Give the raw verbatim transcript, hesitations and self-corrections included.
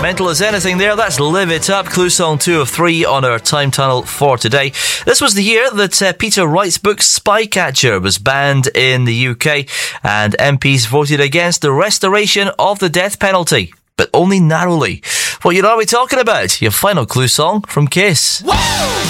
Mental as anything there. That's Live It Up. Clue song two of three on our time tunnel for today. This was the year that uh, Peter Wright's book Spycatcher was banned in the U K, and M Ps voted against the restoration of the death penalty, but only narrowly. What year are we talking about? Your final clue song from Kiss. Woo!